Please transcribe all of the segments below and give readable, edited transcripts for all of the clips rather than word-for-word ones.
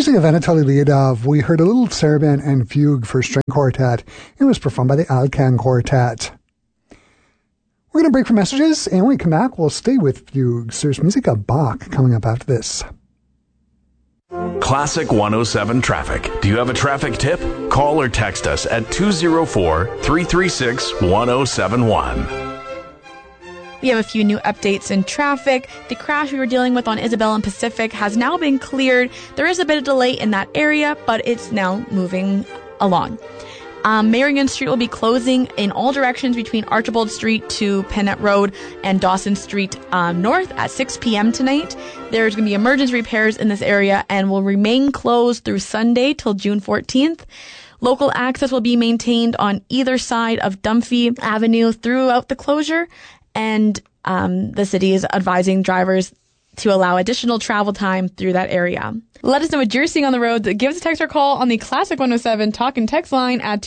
music of Anatoly Leonov, we heard a little Saraband and Fugue for string quartet. It was performed by the Alcan Quartet. We're going to break for messages, and when we come back, we'll stay with Fugues. There's music of Bach coming up after this. Classic 107 traffic. Do you have a traffic tip? Call or text us at 204-336-1071. We have a few new updates in traffic. The crash we were dealing with on Isabel and Pacific has now been cleared. There is a bit of delay in that area, but it's now moving along. Marion Street will be closing in all directions between Archibald Street to Pennant Road and Dawson Street north at 6 p.m. tonight. There's going to be emergency repairs in this area and will remain closed through Sunday till June 14th. Local access will be maintained on either side of Dunphy Avenue throughout the closure. And the city is advising drivers to allow additional travel time through that area. Let us know what you're seeing on the road. Give us a text or call on the Classic 107 Talk and Text line at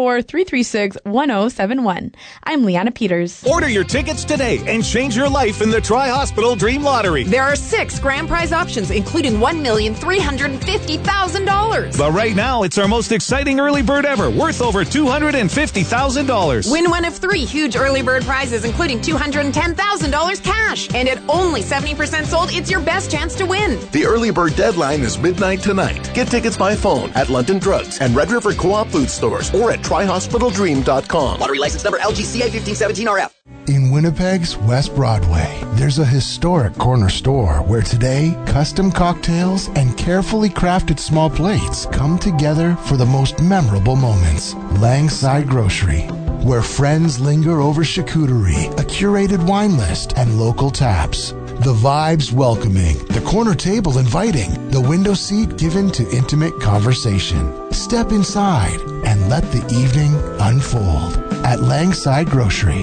204-336-1071. I'm Leanna Peters. Order your tickets today and change your life in the Tri-Hospital Dream Lottery. There are 6 grand prize options, including $1,350,000. But right now, it's our most exciting early bird ever, worth over $250,000. Win one of 3 huge early bird prizes, including $210,000 cash. And at only 70% sold, it's your best chance to win. The early bird deadline is midnight tonight. Get tickets by phone at London Drugs and Red River Co-op food stores or at tryhospitaldream.com. Lottery license number LGCA 1517RF. In Winnipeg's West Broadway, there's a historic corner store where today, custom cocktails and carefully crafted small plates come together for the most memorable moments. Langside Grocery, where friends linger over charcuterie, a curated wine list, and local taps. The vibes welcoming, the corner table inviting, the window seat given to intimate conversation. Step inside and let the evening unfold at Langside Grocery.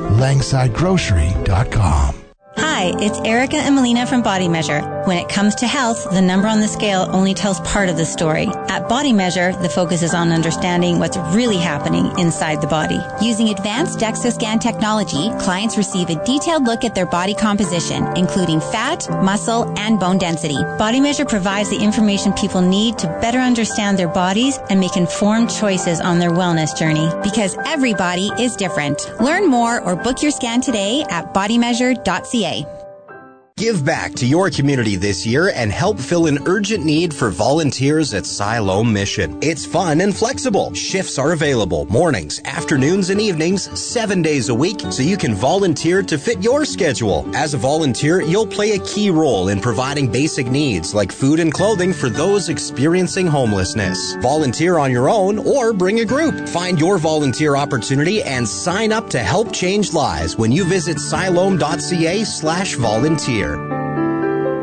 LangsideGrocery.com. Hi, it's Erica and Melina from Body Measure. When it comes to health, the number on the scale only tells part of the story. At Body Measure, the focus is on understanding what's really happening inside the body. Using advanced DEXA scan technology, clients receive a detailed look at their body composition, including fat, muscle, and bone density. Body Measure provides the information people need to better understand their bodies and make informed choices on their wellness journey. Because every body is different. Learn more or book your scan today at bodymeasure.ca. Give back to your community this year and help fill an urgent need for volunteers at Siloam Mission. It's fun and flexible. Shifts are available mornings, afternoons, and evenings, 7 days a week, so you can volunteer to fit your schedule. As a volunteer, you'll play a key role in providing basic needs like food and clothing for those experiencing homelessness. Volunteer on your own or bring a group. Find your volunteer opportunity and sign up to help change lives when you visit siloam.ca/volunteer.